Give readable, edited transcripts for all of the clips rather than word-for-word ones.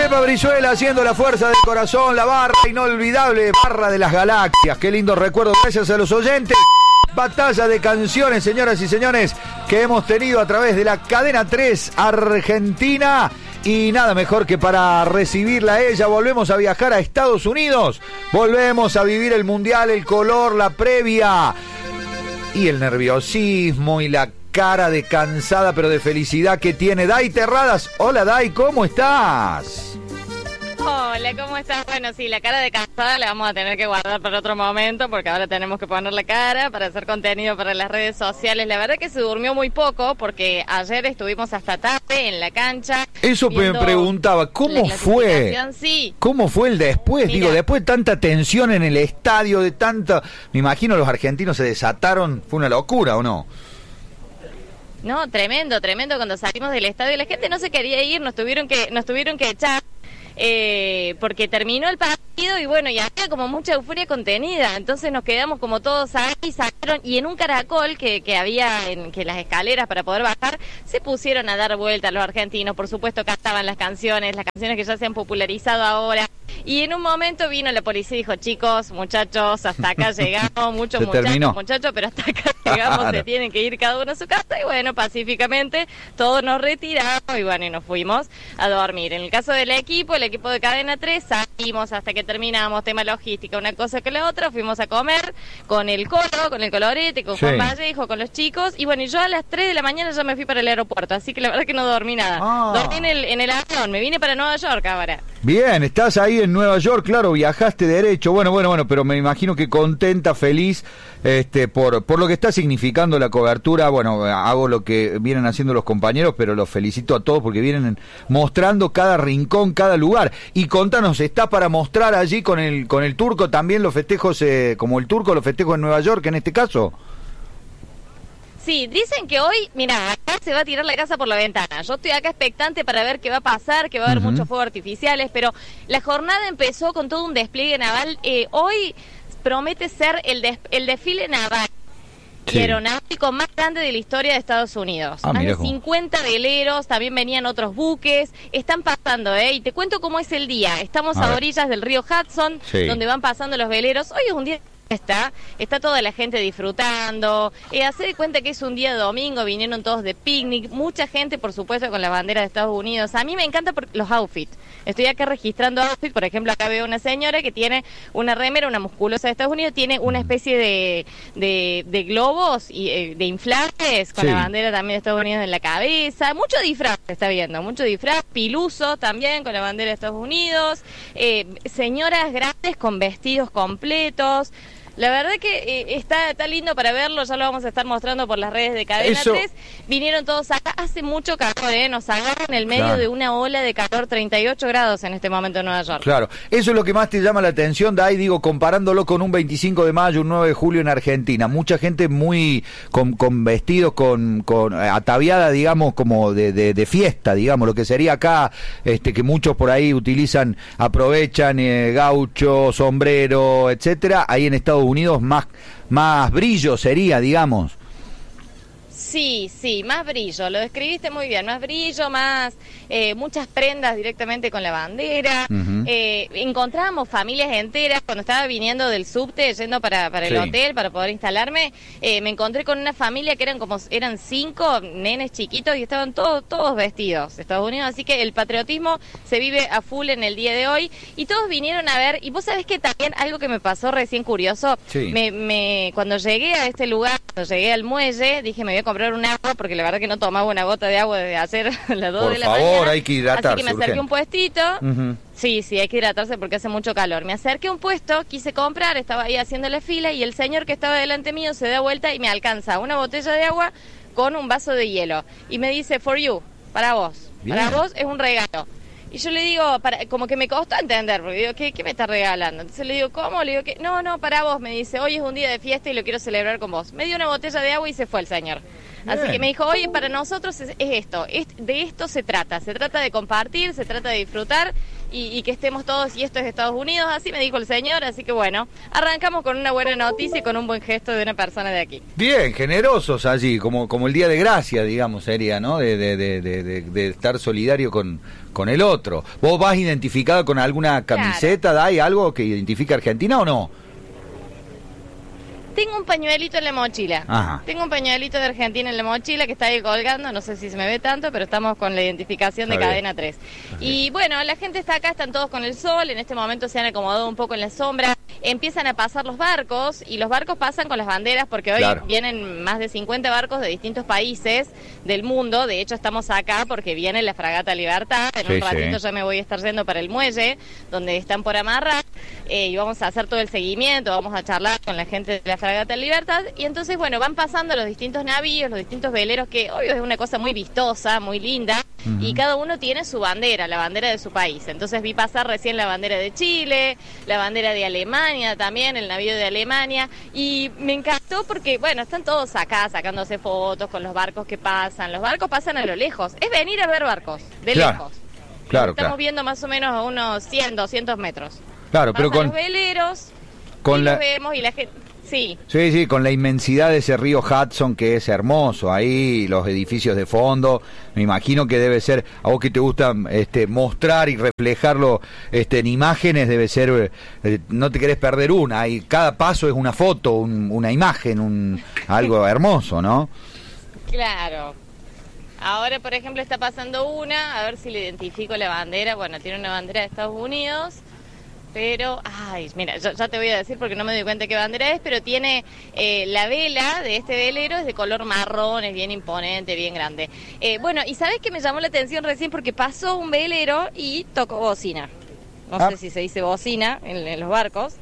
Pepa Brizuela haciendo la fuerza del corazón, la barra inolvidable, barra de las galaxias. Qué lindo recuerdo, gracias a los oyentes. Batalla de canciones, señoras y señores, que hemos tenido a través de la Cadena 3 Argentina. Y nada mejor que para recibirla a ella. Volvemos a viajar a Estados Unidos. Volvemos a vivir el mundial, el color, la previa. Y el nerviosismo y la cara de cansada pero de felicidad que tiene Day Terradas. Hola Day, ¿cómo estás? Hola, ¿cómo estás? Bueno, sí, la cara de cansada la vamos a tener que guardar para otro momento porque ahora tenemos que poner la cara para hacer contenido para las redes sociales. La verdad que se durmió muy poco porque ayer estuvimos hasta tarde en la cancha. Eso me preguntaba, ¿cómo fue? Sí. ¿Cómo fue el después? Mira. Digo, después de tanta tensión en el estadio, de tanta... Me imagino los argentinos se desataron, fue una locura, ¿o no? No, tremendo cuando salimos del estadio. La gente no se quería ir, nos tuvieron que echar. Porque terminó el partido y bueno, y había como mucha euforia contenida, entonces nos quedamos como todos ahí, salieron, y en un caracol que había en las escaleras para poder bajar, se pusieron a dar vueltas los argentinos, por supuesto cantaban las canciones que ya se han popularizado ahora, y en un momento vino la policía y dijo, chicos, muchachos, hasta acá llegamos, muchos muchachos, pero hasta acá llegamos, claro. Se tienen que ir cada uno a su casa, y bueno, pacíficamente todos nos retiramos y bueno, y nos fuimos a dormir. En el caso del equipo, el equipo de Cadena 3, salimos hasta que terminamos, tema logística, una cosa que la otra, fuimos a comer con el Colorete, con Juan Vallejo, con los chicos, y bueno, y yo a las 3 de la mañana ya me fui para el aeropuerto, así que la verdad que no dormí nada. Dormí en el avión, me vine para Nueva York ahora. Bien, estás ahí en Nueva York, claro, viajaste derecho, bueno, pero me imagino que contenta, feliz, por lo que está significando la cobertura. Bueno, hago lo que vienen haciendo los compañeros, pero los felicito a todos porque vienen mostrando cada rincón, cada lugar. Y contanos, ¿está para mostrar allí con el turco también los festejos, como el turco, los festejos en Nueva York en este caso? Sí, dicen que hoy, mira, acá se va a tirar la casa por la ventana. Yo estoy acá expectante para ver qué va a pasar, que va a haber muchos fuegos artificiales, pero la jornada empezó con todo un despliegue naval. Hoy promete ser el desfile naval aeronáutico más grande de la historia de Estados Unidos. Más de 50 veleros, también venían otros buques, están pasando, y te cuento cómo es el día. Estamos a orillas del río Hudson, donde van pasando los veleros. Hoy es un día... Está toda la gente disfrutando, hace de cuenta que es un día domingo, vinieron todos de picnic, mucha gente por supuesto con la bandera de Estados Unidos. A mí me encanta por los outfits, estoy acá registrando outfits, por ejemplo acá veo una señora que tiene una remera, una musculosa de Estados Unidos, tiene una especie de globos y de inflables con la bandera también de Estados Unidos en la cabeza, mucho disfraz se está viendo, mucho disfraz, piluso también con la bandera de Estados Unidos, señoras grandes con vestidos completos. La verdad que está lindo para verlo, ya lo vamos a estar mostrando por las redes de Cadena 3. Vinieron todos acá, hace mucho calor, nos agarran en el medio de una ola de calor, 38 grados en este momento en Nueva York. Claro, eso es lo que más te llama la atención, Day, digo, comparándolo con un 25 de mayo, un 9 de julio en Argentina. Mucha gente muy con vestidos, con ataviada, digamos, como de fiesta, digamos, lo que sería acá, que muchos por ahí utilizan, aprovechan gaucho, sombrero, etcétera. Ahí en Estados Unidos más brillo sería, digamos. Sí, más brillo, lo describiste muy bien, más brillo, más muchas prendas directamente con la bandera. Encontrábamos familias enteras cuando estaba viniendo del subte, yendo para el hotel para poder instalarme. Me encontré con una familia que eran 5 nenes chiquitos y estaban todos vestidos de Estados Unidos, así que el patriotismo se vive a full en el día de hoy y todos vinieron a ver. Y vos sabés que también algo que me pasó recién curioso, cuando llegué a este lugar, cuando llegué al muelle, dije me voy a comprar un agua porque la verdad que no tomaba una gota de agua desde ayer a las 2 de la mañana. Por favor, hay que hidratarse. Así que me acerqué a un puestito. Sí, hay que hidratarse porque hace mucho calor. Me acerqué a un puesto, quise comprar, estaba ahí haciendo la fila y el señor que estaba delante mío se da vuelta y me alcanza una botella de agua con un vaso de hielo. Y me dice, for you, para vos. Bien. Para vos es un regalo. Y yo le digo, como que me costó entender, porque digo, ¿qué me está regalando? Entonces le digo, ¿cómo? Le digo, que no, para vos. Me dice, hoy es un día de fiesta y lo quiero celebrar con vos. Me dio una botella de agua y se fue el señor. Bien. Así que me dijo, oye, para nosotros es esto, de esto se trata de compartir, se trata de disfrutar. y que estemos todos, y esto es Estados Unidos, así me dijo el señor, así que bueno, arrancamos con una buena noticia y con un buen gesto de una persona de aquí. Bien, generosos allí, como el Día de Gracia, digamos, sería, ¿no? De estar solidario con el otro. ¿Vos vas identificado con alguna camiseta, Dai, algo que identifica a Argentina o no? Tengo un pañuelito en la mochila. Ajá. Tengo un pañuelito de Argentina en la mochila que está ahí colgando, no sé si se me ve tanto, pero estamos con la identificación de Cadena 3. Y bueno, la gente está acá, están todos con el sol, en este momento se han acomodado un poco en la sombra, empiezan a pasar los barcos, y los barcos pasan con las banderas, porque hoy vienen más de 50 barcos de distintos países del mundo. De hecho estamos acá porque viene la Fragata Libertad, en un ratito ya me voy a estar yendo para el muelle, donde están por amarrar, y vamos a hacer todo el seguimiento, vamos a charlar con la gente de la Fragata Libertad, y entonces bueno, van pasando los distintos navíos, los distintos veleros, que obvio es una cosa muy vistosa, muy linda, y cada uno tiene su bandera, la bandera de su país. Entonces vi pasar recién la bandera de Chile, la bandera de Alemania también, el navío de Alemania, y me encantó porque bueno, están todos acá sacándose fotos con los barcos que pasan. Los barcos pasan a lo lejos, es venir a ver barcos, de lejos. Estamos viendo más o menos a unos 100, 200 metros. Claro, pero con los veleros, con los vemos y la gente... Sí, con la inmensidad de ese río Hudson, que es hermoso, ahí los edificios de fondo, me imagino que debe ser, a vos que te gusta mostrar y reflejarlo en imágenes, debe ser, no te querés perder una, y cada paso es una foto, una imagen, algo hermoso, ¿no? Claro. Ahora, por ejemplo, está pasando una, a ver si le identifico la bandera. Bueno, tiene una bandera de Estados Unidos, pero, mira, ya te voy a decir porque no me doy cuenta qué bandera es, pero tiene la vela de este velero, es de color marrón, es bien imponente, bien grande. Bueno, y ¿sabes qué me llamó la atención recién? Porque pasó un velero y tocó bocina. No sé si se dice bocina en los barcos.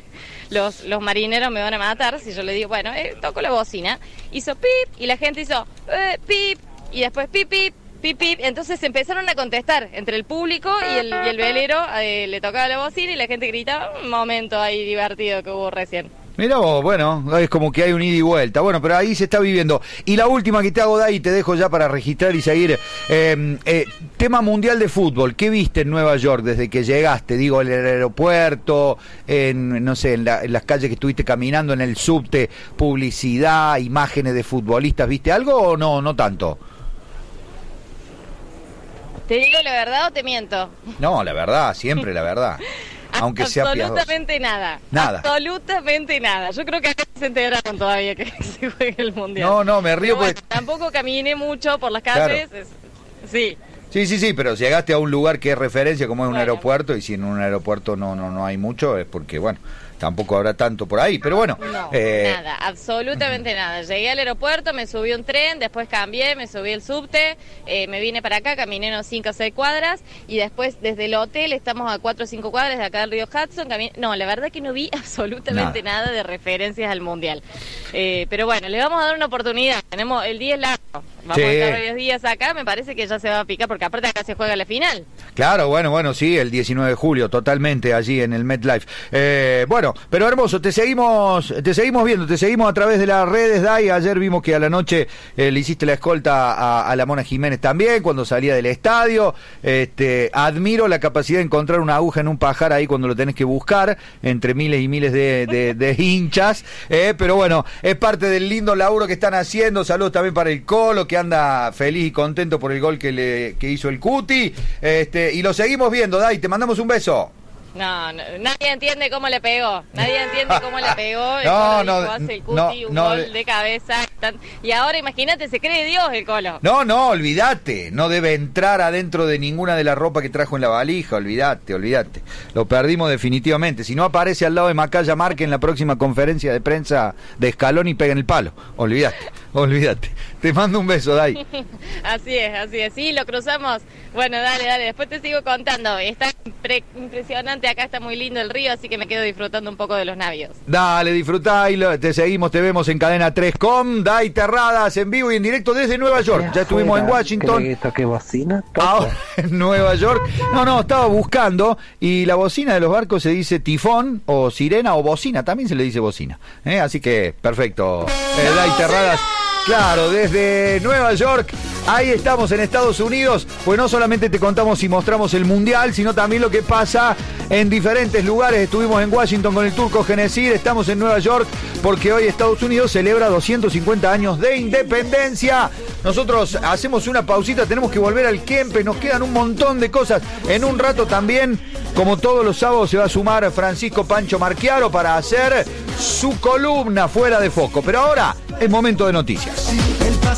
Los marineros me van a matar si yo le digo, bueno, toco la bocina. Hizo pip y la gente hizo pip y después pip, pip. Pip, pip. Entonces empezaron a contestar entre el público y el velero, le tocaba la bocina y la gente gritaba. Un momento ahí divertido que hubo recién. Mirá vos, bueno, es como que hay un ida y vuelta. Bueno, pero ahí se está viviendo. Y la última que te hago, Dai, y te dejo ya para registrar y seguir. Tema mundial de fútbol. ¿Qué viste en Nueva York desde que llegaste? Digo, en el aeropuerto, no sé, en las calles que estuviste caminando, en el subte, publicidad, imágenes de futbolistas. ¿Viste algo o no tanto? ¿Te digo la verdad o te miento? No, la verdad, siempre la verdad. Aunque sea absolutamente nada. Absolutamente nada. Yo creo que acá se enteraron todavía que se juegue el mundial. No, me río porque... tampoco caminé mucho por las calles. Claro. Sí, pero llegaste a un lugar que es referencia como es un aeropuerto, y si en un aeropuerto no hay mucho, es porque, bueno, tampoco habrá tanto por ahí, pero bueno. No, nada, absolutamente nada. Llegué al aeropuerto, me subí un tren, después cambié, me subí el subte, me vine para acá, caminé unos 5 o 6 cuadras, y después desde el hotel, estamos a 4 o 5 cuadras de acá del río Hudson, no, la verdad que no vi absolutamente nada de referencias al mundial. Pero bueno, le vamos a dar una oportunidad, el día es largo. Vamos a estar varios días acá, me parece que ya se va a picar, porque aparte acá se juega la final. Claro, bueno, sí, el 19 de julio, totalmente, allí en el MetLife. Bueno, pero hermoso, te seguimos viendo, te seguimos a través de las redes, Dai. Ayer vimos que a la noche le hiciste la escolta a la Mona Jiménez también, cuando salía del estadio. Admiro la capacidad de encontrar una aguja en un pajar ahí cuando lo tenés que buscar, entre miles y miles de hinchas. Pero bueno, es parte del lindo laburo que están haciendo. Saludos también para el Colo, que anda feliz y contento por el gol que hizo el Cuti, y lo seguimos viendo, Dai, te mandamos un beso. No, nadie entiende cómo le pegó. Hace el Cuti un gol de cabeza. Y ahora imagínate, se cree Dios el Colo. No, olvídate. No debe entrar adentro de ninguna de la ropa que trajo en la valija. Olvídate. Lo perdimos definitivamente. Si no aparece al lado de Macaya Márquez en la próxima conferencia de prensa de Scaloni, pega en el palo. Olvídate. Te mando un beso, Dai. Así es. Sí, lo cruzamos. Bueno, dale. Después te sigo contando. Está impresionante. Acá está muy lindo el río, así que me quedo disfrutando un poco de los navios. Dale, disfrutá y te seguimos, te vemos en Cadena 3 con Dai Terradas en vivo y en directo desde Nueva York. Ya estuvimos en Washington. ¿Qué bocina? Ahora en Nueva York. No, estaba buscando, y la bocina de los barcos se dice tifón o sirena o bocina, también se le dice bocina. Así que perfecto. Dai Terradas Claro, desde Nueva York, ahí estamos en Estados Unidos, pues no solamente te contamos y mostramos el Mundial, sino también lo que pasa en diferentes lugares. Estuvimos en Washington con el Turco Genesir, estamos en Nueva York porque hoy Estados Unidos celebra 250 años de independencia. Nosotros hacemos una pausita, tenemos que volver al Kempes, nos quedan un montón de cosas. En un rato también, como todos los sábados, se va a sumar Francisco Pancho Marchiaro para hacer su columna Fuera de Foco. Pero ahora es momento de noticias.